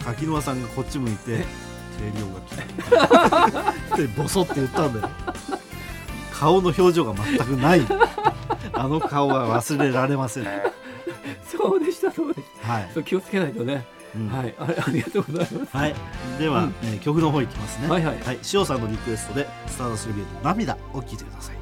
柿沼さんがこっち向いて清涼が来たでボソって言ったんだよ。顔の表情が全くない。あの顔は忘れられません。 そうでしたそうでしはい、 た。そう気をつけないとね、はい、ありがとうございます。 はい、では、曲の方いきますね。 はいはい、 塩さんのリクエストでスターダストレビューの涙を聴いてください。